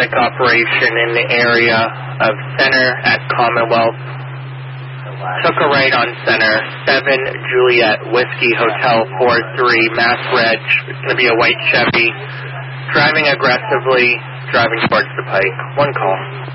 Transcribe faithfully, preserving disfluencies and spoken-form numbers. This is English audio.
traffic operation in the area of Center at Commonwealth. Took a right on Center, seven Juliet Whiskey Hotel four three, Mass Reg. It's going to be a white Chevy. Driving aggressively, driving towards the Pike. One call.